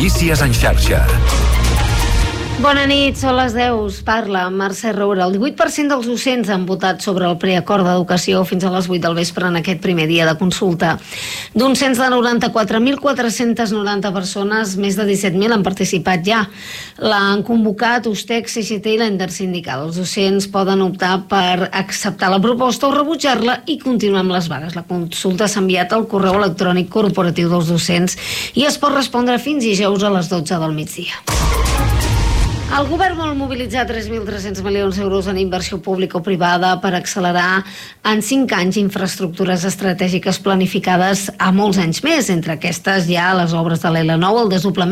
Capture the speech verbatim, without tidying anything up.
Notícies en xarxa. Bona nit, són les deu, us parla Mercè Roura. El divuit per cent dels docents han votat sobre el preacord d'educació fins a les vuit del vespre en aquest primer dia de consulta. D'un cens de noranta-quatre mil quatre-cents noranta persones, més de disset mil han participat ja. L'han convocat Ustec, C G T i l'Intersindical. Els docents poden optar per acceptar la proposta o rebutjar-la i continuar amb les vagues. La consulta s'ha enviat al correu electrònic corporatiu dels docents i es pot respondre fins dijous a les dotze del migdia. El govern vol mobilitzar tres mil tres-cents milions d'euros en inversió pública o privada per accelerar en cinc anys infraestructures estratègiques planificades a molts anys més. Entre aquestes hi ha les obres de l'L nou, el desdoblament